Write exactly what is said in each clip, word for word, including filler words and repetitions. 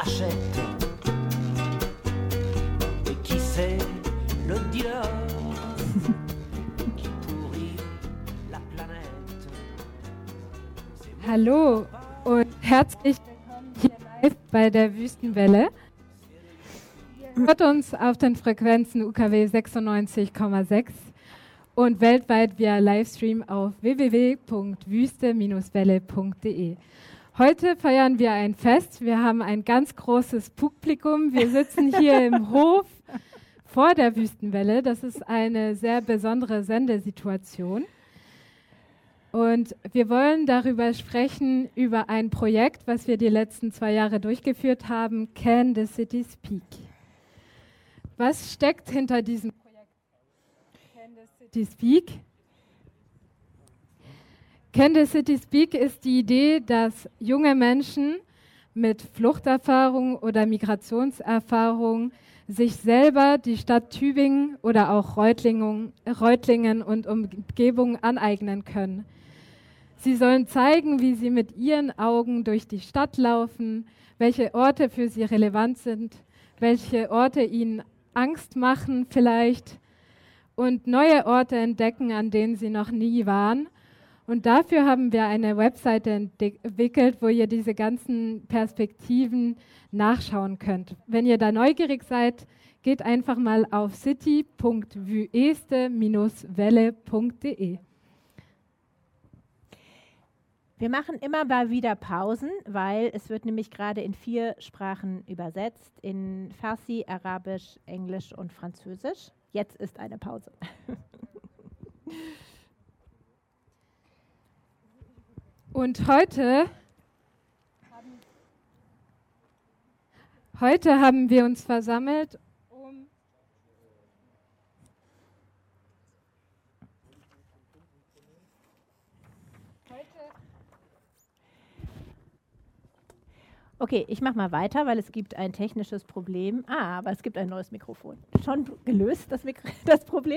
achète. Et qui c'est le dealer qui pourrit la planète? Hallo und herzlich willkommen hier live bei der Wüstenwelle. Ihr hört uns auf den Frequenzen U K W sechsundneunzig Komma sechs und weltweit via Livestream auf w w w punkt wüste Bindestrich welle punkt de. Heute feiern wir ein Fest. Wir haben ein ganz großes Publikum. Wir sitzen hier im Hof vor der Wüstenwelle. Das ist eine sehr besondere Sendesituation. Und wir wollen darüber sprechen, über ein Projekt, was wir die letzten zwei Jahre durchgeführt haben, Can the City Speak? Was steckt hinter diesem Projekt Can the City Speak? Can the City Speak ist die Idee, dass junge Menschen mit Fluchterfahrung oder Migrationserfahrung sich selber die Stadt Tübingen oder auch Reutlingen, Reutlingen und Umgebung aneignen können. Sie sollen zeigen, wie sie mit ihren Augen durch die Stadt laufen, welche Orte für sie relevant sind, welche Orte ihnen Angst machen vielleicht und neue Orte entdecken, an denen sie noch nie waren. Und dafür haben wir eine Webseite entwickelt, wo ihr diese ganzen Perspektiven nachschauen könnt. Wenn ihr da neugierig seid, geht einfach mal auf city punkt wüste Bindestrich welle punkt de. Wir machen immer mal wieder Pausen, weil es wird nämlich gerade in vier Sprachen übersetzt, in Farsi, Arabisch, Englisch und Französisch. Jetzt ist eine Pause. Und heute, heute haben wir uns versammelt, um Okay, ich mache mal weiter, weil es gibt ein technisches Problem. Ah, aber es gibt ein neues Mikrofon. Schon gelöst, das, Mikro das Problem?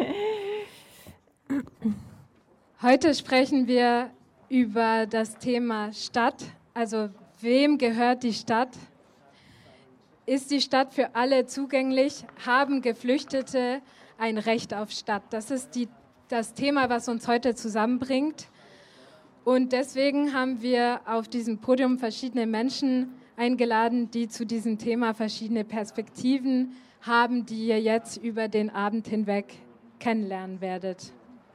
Heute sprechen wir über das Thema Stadt. Also wem gehört die Stadt? Ist die Stadt für alle zugänglich? Haben Geflüchtete ein Recht auf Stadt? Das ist die, das Thema, was uns heute zusammenbringt. Und deswegen haben wir auf diesem Podium verschiedene Menschen eingeladen, die zu diesem Thema verschiedene Perspektiven haben, die ihr jetzt über den Abend hinweg kennenlernen werdet.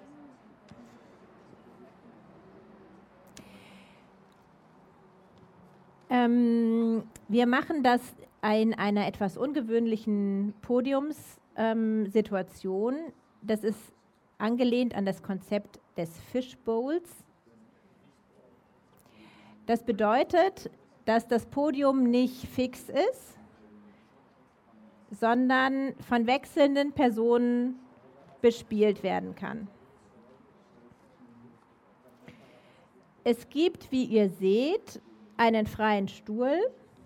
Ähm, wir machen das in einer etwas ungewöhnlichen Podiumssituation. Ähm, das ist angelehnt an das Konzept des Fishbowls. Das bedeutet, dass das Podium nicht fix ist, sondern von wechselnden Personen bespielt werden kann. Es gibt, wie ihr seht, einen freien Stuhl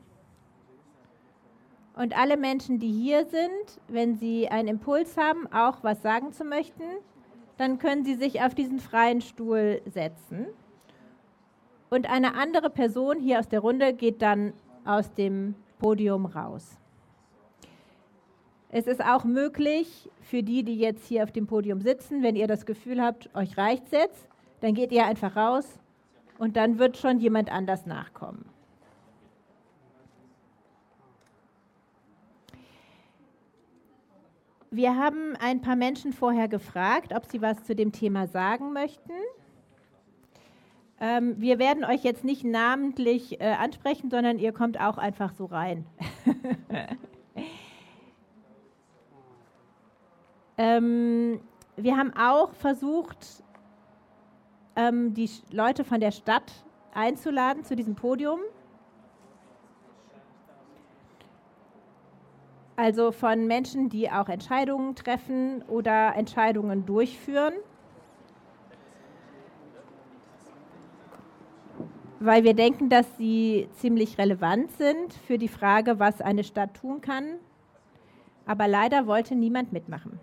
und alle Menschen, die hier sind, wenn sie einen Impuls haben, auch was sagen zu möchten, dann können sie sich auf diesen freien Stuhl setzen. Und eine andere Person hier aus der Runde geht dann aus dem Podium raus. Es ist auch möglich für die, die jetzt hier auf dem Podium sitzen, wenn ihr das Gefühl habt, euch reicht's jetzt, dann geht ihr einfach raus und dann wird schon jemand anders nachkommen. Wir haben ein paar Menschen vorher gefragt, ob sie was zu dem Thema sagen möchten. Ähm, wir werden euch jetzt nicht namentlich äh, ansprechen, sondern ihr kommt auch einfach so rein. ähm, wir haben auch versucht, ähm, die Leute von der Stadt einzuladen zu diesem Podium. Also von Menschen, die auch Entscheidungen treffen oder Entscheidungen durchführen. Weil wir denken, dass sie ziemlich relevant sind für die Frage, was eine Stadt tun kann. Aber leider wollte niemand mitmachen.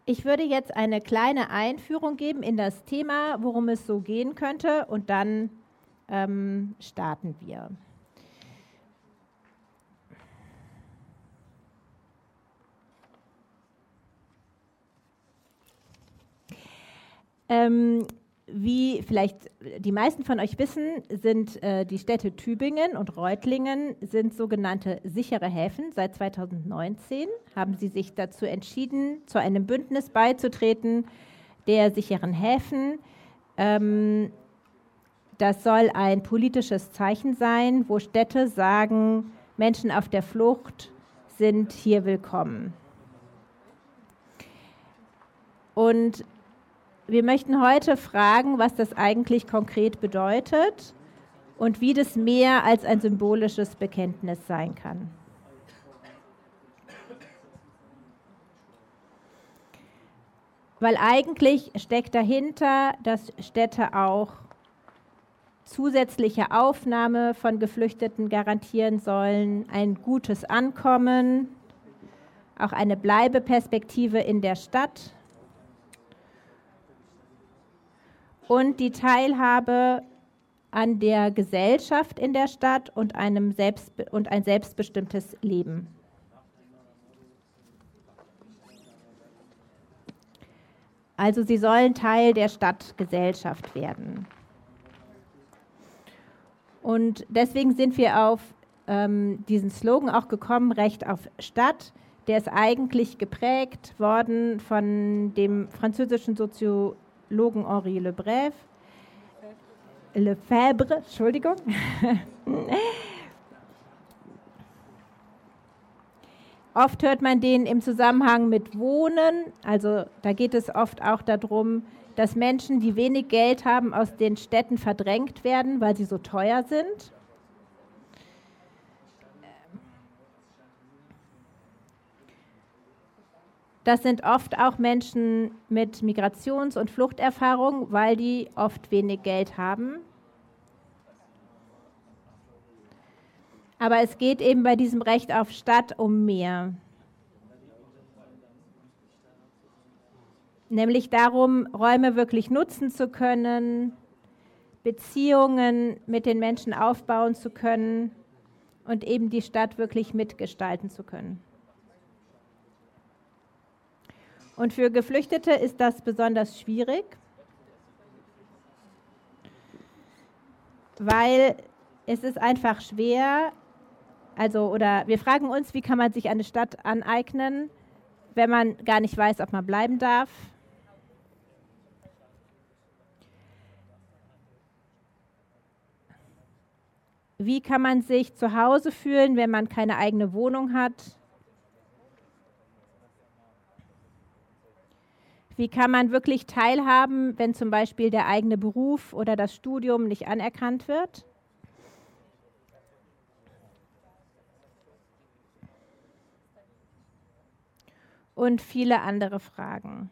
Ich würde jetzt eine kleine Einführung geben in das Thema, worum es so gehen könnte, und dann ähm, starten wir. Ähm, wie vielleicht die meisten von euch wissen, sind äh, die Städte Tübingen und Reutlingen sind sogenannte sichere Häfen. Seit zweitausendneunzehn haben sie sich dazu entschieden, zu einem Bündnis beizutreten, der sicheren Häfen. Ähm, das soll ein politisches Zeichen sein, wo Städte sagen, Menschen auf der Flucht sind hier willkommen. Und wir möchten heute fragen, was das eigentlich konkret bedeutet und wie das mehr als ein symbolisches Bekenntnis sein kann. Weil eigentlich steckt dahinter, dass Städte auch zusätzliche Aufnahme von Geflüchteten garantieren sollen, ein gutes Ankommen, auch eine Bleibeperspektive in der Stadt und die Teilhabe an der Gesellschaft in der Stadt und, einem selbst, und ein selbstbestimmtes Leben. Also sie sollen Teil der Stadtgesellschaft werden. Und deswegen sind wir auf ähm, diesen Slogan auch gekommen, Recht auf Stadt. Der ist eigentlich geprägt worden von dem französischen Soziologen Henri Lefebvre, Lefebvre, Entschuldigung. Oft hört man den im Zusammenhang mit Wohnen, also da geht es oft auch darum, dass Menschen, die wenig Geld haben, aus den Städten verdrängt werden, weil sie so teuer sind. Das sind oft auch Menschen mit Migrations- und Fluchterfahrung, weil die oft wenig Geld haben. Aber es geht eben bei diesem Recht auf Stadt um mehr. Nämlich darum, Räume wirklich nutzen zu können, Beziehungen mit den Menschen aufbauen zu können und eben die Stadt wirklich mitgestalten zu können. Und für Geflüchtete ist das besonders schwierig, weil es ist einfach schwer, also oder wir fragen uns, wie kann man sich eine Stadt aneignen, wenn man gar nicht weiß, ob man bleiben darf. Wie kann man sich zu Hause fühlen, wenn man keine eigene Wohnung hat? Wie kann man wirklich teilhaben, wenn zum Beispiel der eigene Beruf oder das Studium nicht anerkannt wird? Und viele andere Fragen.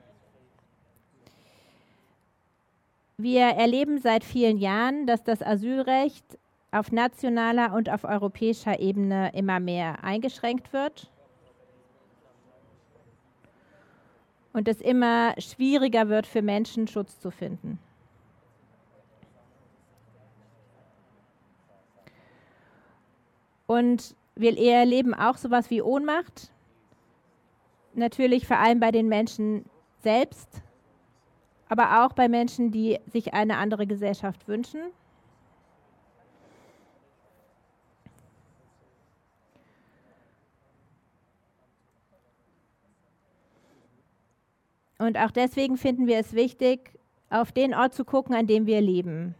Wir erleben seit vielen Jahren, dass das Asylrecht auf nationaler und auf europäischer Ebene immer mehr eingeschränkt wird. Und es immer schwieriger wird für Menschen, Schutz zu finden. Und wir erleben auch sowas wie Ohnmacht, natürlich vor allem bei den Menschen selbst, aber auch bei Menschen, die sich eine andere Gesellschaft wünschen. Und auch deswegen finden wir es wichtig, auf den Ort zu gucken, an dem wir leben.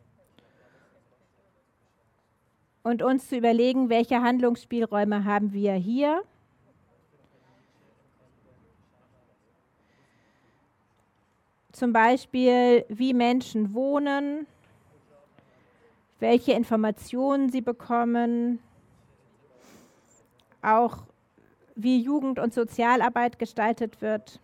Und uns zu überlegen, welche Handlungsspielräume haben wir hier. Zum Beispiel, wie Menschen wohnen, welche Informationen sie bekommen, auch wie Jugend- und Sozialarbeit gestaltet wird.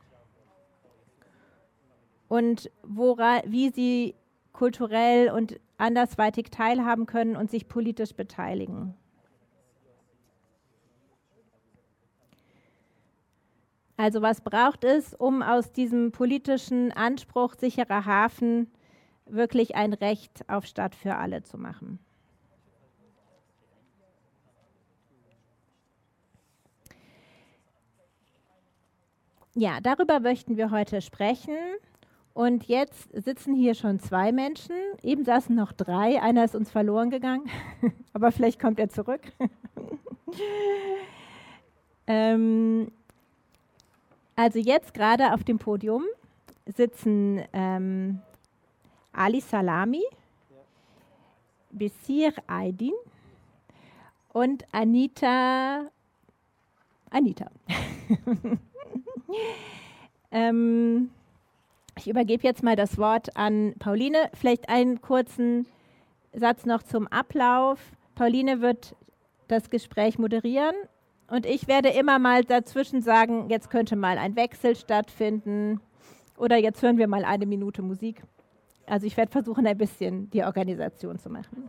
Und wora, wie sie kulturell und andersweitig teilhaben können und sich politisch beteiligen. Also was braucht es, um aus diesem politischen Anspruch sicherer Hafen wirklich ein Recht auf Stadt für alle zu machen? Ja, darüber möchten wir heute sprechen. Und jetzt sitzen hier schon zwei Menschen. Eben saßen noch drei. Einer ist uns verloren gegangen, aber vielleicht kommt er zurück. ähm, also jetzt gerade auf dem Podium sitzen ähm, Ali Salami, Besir Aydin und Anita. Anita. ähm, ich übergebe jetzt mal das Wort an Pauline. Vielleicht einen kurzen Satz noch zum Ablauf. Pauline wird das Gespräch moderieren und ich werde immer mal dazwischen sagen, jetzt könnte mal ein Wechsel stattfinden oder jetzt hören wir mal eine Minute Musik. Also ich werde versuchen, ein bisschen die Organisation zu machen.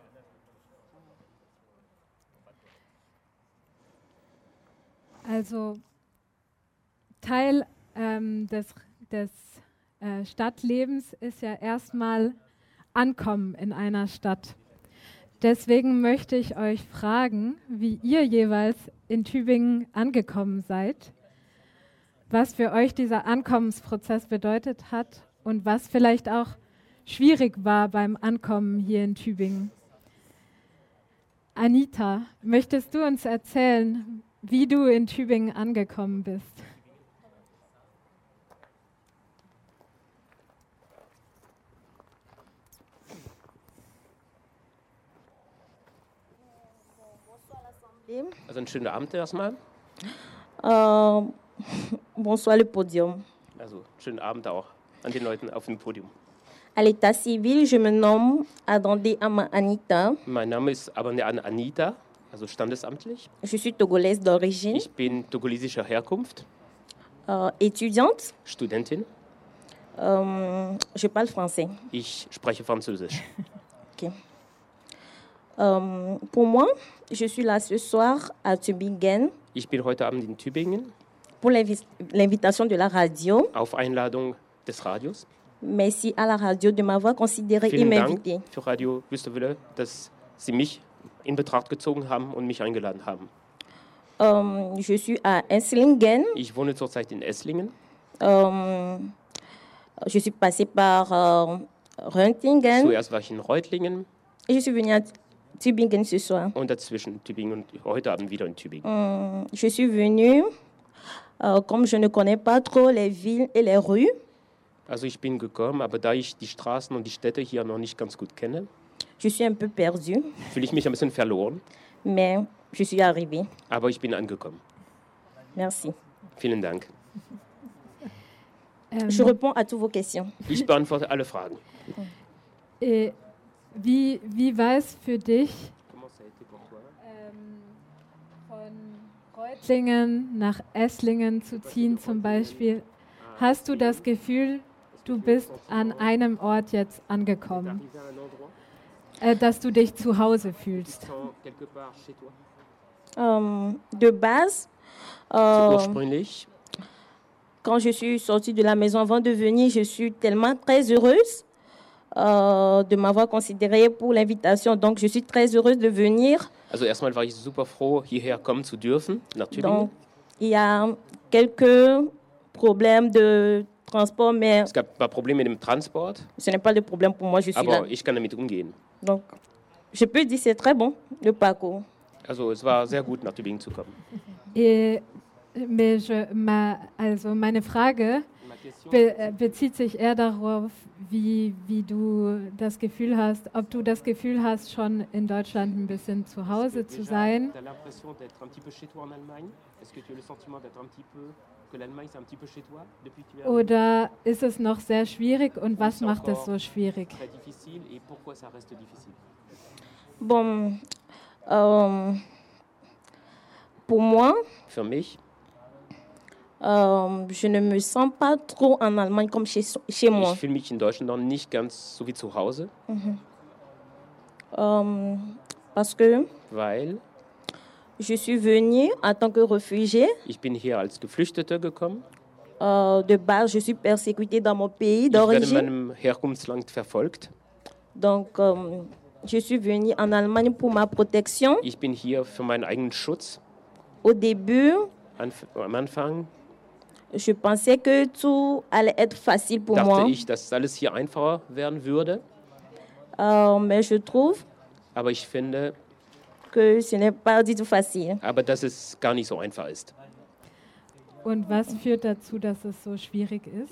Also Teil ähm, des, des äh, Stadtlebens ist ja erstmal Ankommen in einer Stadt. Deswegen möchte ich euch fragen, wie ihr jeweils in Tübingen angekommen seid, was für euch dieser Ankommensprozess bedeutet hat und was vielleicht auch schwierig war beim Ankommen hier in Tübingen. Anita, möchtest du uns erzählen, wie du in Tübingen angekommen bist? Also einen schönen Abend erstmal. Euh, bonsoir le podium. Also schönen Abend auch an den Leuten auf dem Podium. À l'état civil, je me nomme Adandé Ama Anita. Mein Name ist Abanean Anita, also standesamtlich. Je suis togolaise d'origine, Ich bin togolesischer Herkunft, euh, étudiante. Studentin. Euh, je parle français. Ich spreche Französisch. Ok. Euh, pour moi, je suis là ce soir à Tübingen Ich bin heute Abend in Tübingen pour l'invi- l'invitation de la radio. auf Einladung des Radios. Merci à la radio de m'avoir considérée et Vielen Dank m'invitée. für Radio Wüstewelle, dass Sie mich in Betracht gezogen haben und mich eingeladen haben. Euh, je suis à Esslingen. Ich wohne zurzeit in Esslingen. Euh, je suis passée par euh, Röntgen Zuerst war ich in Reutlingen et je suis venue à Tübingen ce soir. und dazwischen Tübingen und heute Abend wieder in Tübingen. Hum, je suis venue, euh, comme je ne connais pas trop les villes et les rues, Also ich bin gekommen, aber da ich die Straßen und die Städte hier noch nicht ganz gut kenne, je suis un peu perdue, fühle ich mich ein bisschen verloren, mais je suis arrivée. aber ich bin angekommen. Merci. Vielen Dank. Ähm, Je réponds à toutes vos questions. Ich beantworte alle Fragen. äh, wie, wie war es für dich, ähm, von Reutlingen nach Esslingen zu ziehen zum Beispiel? Hast du das Gefühl, du bist an einem Ort jetzt angekommen, äh, dass du dich zu Hause fühlst? Euh, de base, So euh, ursprünglich, quand je suis sortie de la maison avant de venir, je suis tellement très heureuse euh, de m'avoir considérée pour l'invitation. Donc, je suis très heureuse de venir. also erstmal war ich super froh, hierher kommen zu dürfen, nach Tübingen. Donc, il y a quelques problèmes de transport, mais Es gab ein paar Probleme mit dem Transport, ce n'est pas de problème pour moi, je suis là. aber ich kann damit umgehen. Donc, je peux dire que c'est très bon, le parcours. Also es war sehr gut, nach Tübingen zu kommen. Äh, mais je- ma, also meine Frage be, äh, bezieht sich eher darauf, wie, wie du das Gefühl hast, ob du das Gefühl hast, schon in Deutschland ein bisschen zu Hause zu sein. Tu as l'impression d'être un petit peu chez toi en Allemagne? Est-ce que tu as le sentiment d'être un petit peu, que l'Allemagne c'est un petit peu chez toi depuis que tu es arrivé? Oder ist es noch sehr schwierig und was macht es so schwierig? Très difficile et pourquoi ça reste difficile? Bon, euh, pour moi, Für mich, euh, je ne me sens pas trop en Allemagne comme chez, chez moi. ich fühle mich in Deutschland noch nicht ganz so wie zu Hause, Euh, parce que weil je suis venue en tant que réfugiée ich bin hier als Geflüchteter gekommen Euh, de base, je suis persécutée dans mon pays Ich werde in d'origine. meinem Herkunftsland verfolgt. Donc, euh, je suis venue en Allemagne pour ma protection. Ich bin hier für meinen eigenen Schutz. Au début, Anf am Anfang je pensais que tout allait être facile pour dachte moi. ich, dass alles hier einfacher werden würde. Euh, mais je trouve Aber ich finde, que ce n'est pas du tout facile. aber dass es gar nicht so einfach ist. Und was führt dazu, dass es so schwierig ist?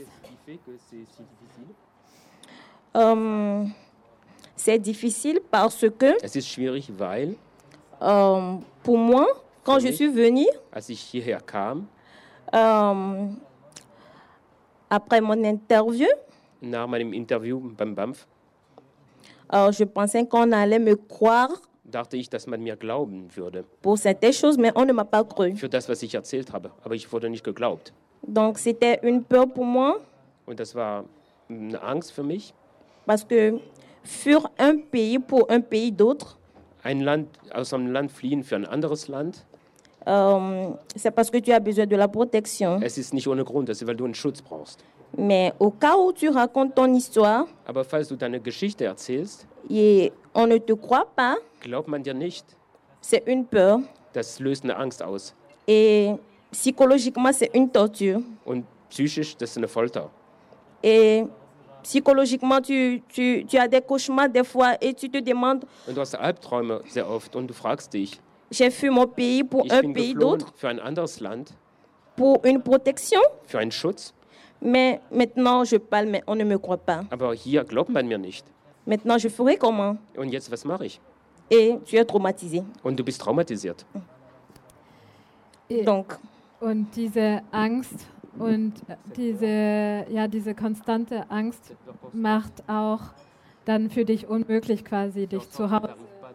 Euh, c'est difficile parce que, Es ist schwierig, weil, euh, pour moi, quand je Oui. suis venue, als ich hierher kam, euh, après mon interview, nach meinem Interview beim B A M F, euh, je pensais qu'on allait me croire dachte ich, dass man mir glauben würde pour certaines choses, mais on ne m'a pas cru. für das, was ich erzählt habe. Aber ich wurde nicht geglaubt. Donc, c'était une peur pour moi Und das war eine Angst für mich. parce que fuir un pays pour un pays d'autre, Ein Land, aus einem Land fliehen für ein anderes Land, euh, c'est parce que tu as besoin de la protection. es ist nicht ohne Grund, das ist, weil du einen Schutz brauchst. Mais au cas où tu racontes ton histoire Aber falls du deine Geschichte erzählst, et on ne te croit pas, glaubt man dir nicht. c'est une peur. Das löst eine Angst aus. Et psychologiquement, c'est une torture. Und psychisch, das ist eine Folter. Et psychologiquement, tu, tu, tu as des cauchemars des fois et tu te demandes, Und du hast Albträume sehr oft und du fragst dich, j'ai fui mon pays pour ich un bin pays geflohen d'autre, für ein anderes Land, pour une protection. für einen Schutz, Mais maintenant, je parle, mais on ne me croit pas. aber hier glaubt man mir nicht. Maintenant, je ferai comment? Und jetzt, was mache ich? Et tu es traumatisé. Und du bist traumatisiert. Donc, Und diese Angst und diese, ja, diese konstante Angst macht auch dann für dich unmöglich, quasi dich zu Hause.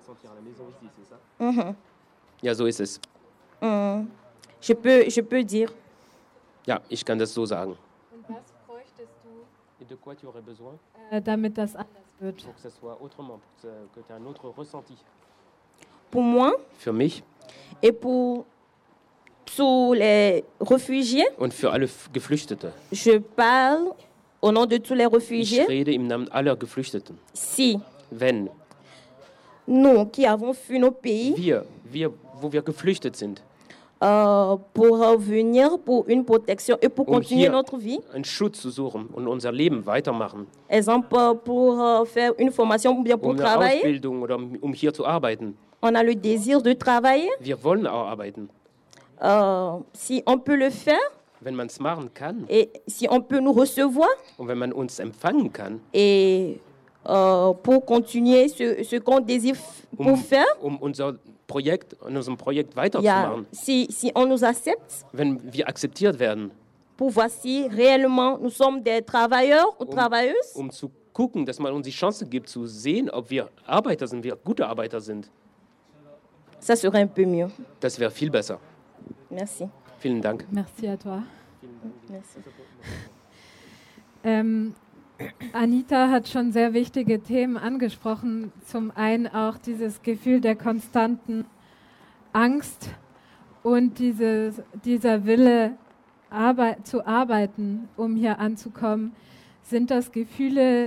mhm, Ja, so ist es. mhm. je peux, je peux dire, Ja, ich kann das so sagen. Und was bräuchtest du, Et de quoi tu aurais besoin äh, damit das anders wird? pour que ça soit autrement, pour que, ça- que tu aies un autre ressenti? pour moi Für mich et pour tous les réfugiés, und für alle F- Geflüchtete. je parle au nom de tous les Ich réfugiés. rede im Namen aller Geflüchteten. Si Wenn nous qui avons fui nos pays wir, wir, wo wir geflüchtet sind, euh, pour revenir pour une protection et pour Um continuer hier- notre vie, einen Schutz zu suchen und unser Leben weitermachen, exemple pour euh, faire une formation ou bien pour um eine travailler, Ausbildung oder um um hier zu arbeiten. on a le désir de travailler. Wir wollen auch arbeiten. Euh, si on peut le faire Wenn man es machen kann et si on peut nous recevoir und wenn man uns empfangen kann, et euh, pour continuer ce, ce qu'on désire f- pour um, faire, um unser Projekt, in unserem Projekt il y a- weiterzumachen, si, si on nous accepte, wenn wir akzeptiert werden, pour voir si réellement nous sommes des travailleurs ou Um- travailleuses, um zu gucken, dass man uns die Chance gibt, zu sehen, ob wir Arbeiter sind, wir gute Arbeiter sind, ça serait un peu mieux. das wäre viel besser. Merci. Vielen Dank. Merci à toi. Merci. Ähm, Anita hat schon sehr wichtige Themen angesprochen. Zum einen auch dieses Gefühl der konstanten Angst und dieses, dieser Wille arbeit, zu arbeiten, um hier anzukommen. Sind das Gefühle,